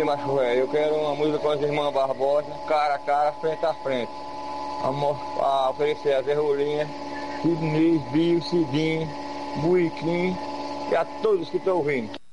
macho velho, eu quero uma música com as irmãs Barbosa, cara a cara, frente a frente. A oferecer a Zé Rolinha, Sidney, Bio, Cidinho, Buiquim e a todos que estão ouvindo.